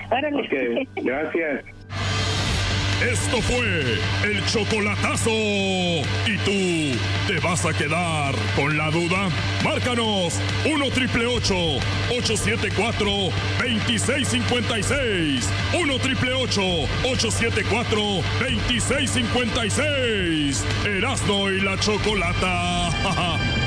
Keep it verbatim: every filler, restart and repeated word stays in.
Órale. Ok, gracias. Esto fue el chocolatazo. ¿Y tú te vas a quedar con la duda? Márcanos uno triple ocho, ocho siete cuatro, dos seis cinco seis. uno triple ocho, ocho siete cuatro, dos seis cinco seis. Erasmo y la Chocolata.